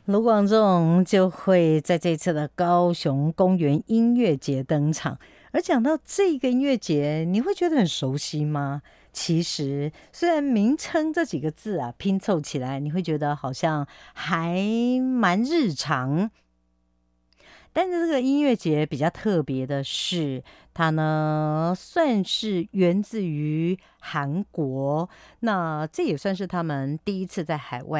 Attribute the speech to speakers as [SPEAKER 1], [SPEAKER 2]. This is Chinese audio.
[SPEAKER 1] 卢广仲就会在这次的高雄公园音乐节登场。而讲到这个音乐节，你会觉得很熟悉吗？其实，虽然名称这几个字啊拼凑起来，你会觉得好像还蛮日常，但是这个音乐节比较特别的是，它呢算是源自于韩国，那这也算是他们第一次在海外